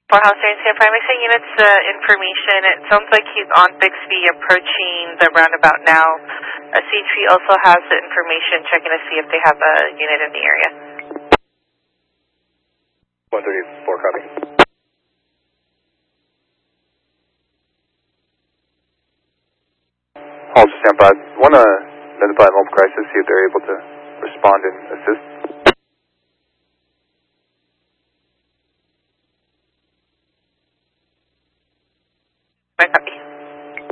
For House Range San Primary units information, it sounds like he's on Bixby approaching the roundabout now. CHP also has the information, checking to see if they have a unit in the area. 134, copy. Also stand by. Want to notify mobile crisis, see if they're able to respond and assist.